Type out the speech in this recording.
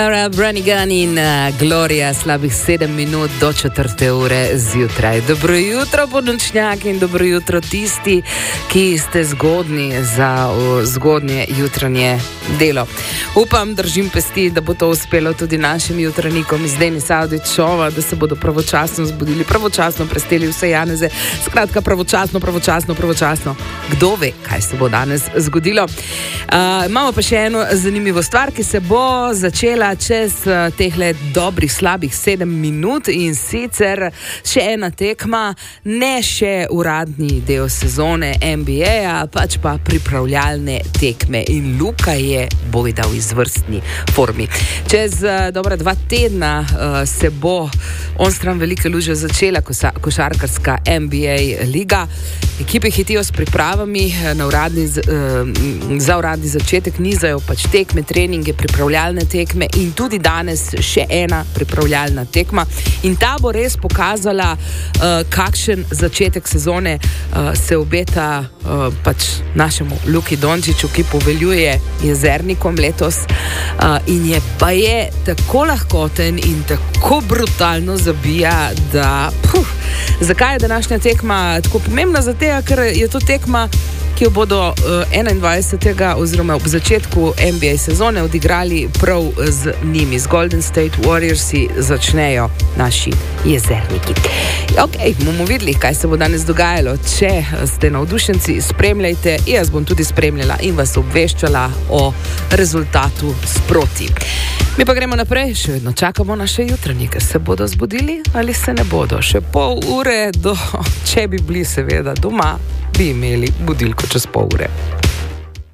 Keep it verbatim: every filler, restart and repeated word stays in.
Brani Gun in uh, Gloria, slabih sedem minut do četrte ure zjutraj. Dobro jutro, ponočnjaki, in dobro jutro tisti, ki ste zgodni za uh, zgodnje jutranje delo. Upam, držim pesti, da bo to uspelo tudi našim jutranjikom iz Denis Audičova, da se bodo pravočasno zbudili, pravočasno presteli vse janeze. Skratka, pravočasno, pravočasno, pravočasno. Kdo ve, kaj se bo danes zgodilo. Uh, imamo pa še eno zanimivo stvar, ki se bo začela čez uh, tehle dobrih, slabih sedem minut, in sicer še ena tekma, ne še uradni del sezone N B A, pač pa pripravljalne tekme, in Luka je bojda v izvrstni formi. Čez uh, dobra dva tedna uh, se bo onstran velike luže začela kosa, košarkarska N B A liga. Ekipe hitijo s pripravami na uradni, uh, za uradni začetek, nizajo pač tekme, treninge, pripravljalne tekme, in tudi danes še ena pripravljalna tekma, in ta bo res pokazala, uh, kakšen začetek sezone uh, se obeta uh, pač našemu Luki Dončiću, ki poveljuje Jezernikom letos, uh, in je pa je tako lahkoten in tako brutalno zabija, da puh, zakaj je današnja tekma tako pomembna? Zato, ker je to tekma, ki jo bodo uh, enaindvajsetega oziroma ob začetku N B A sezone odigrali prav z njimi, z Golden State Warriorsi začnejo naši Jezerniki. Ok, bomo videli, kaj se bo danes dogajalo. Če ste navdušenci, spremljajte, jaz bom tudi spremljala in vas obveščala o rezultatu sproti. Mi pa gremo naprej, še vedno čakamo naše jutranjike. Se bodo zbudili ali se ne bodo? Še pol ure do, če bi bili seveda doma, bi imeli budilko čez pol ure.